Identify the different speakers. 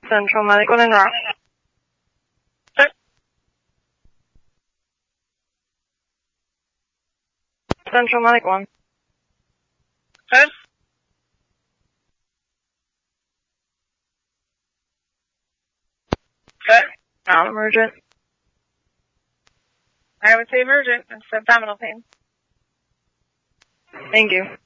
Speaker 1: Central Medic 1 en route.
Speaker 2: Sir?
Speaker 1: Central Medic 1.
Speaker 2: Good? Good?
Speaker 1: Non-emergent.
Speaker 2: I would say emergent. It's abdominal pain.
Speaker 1: Thank you.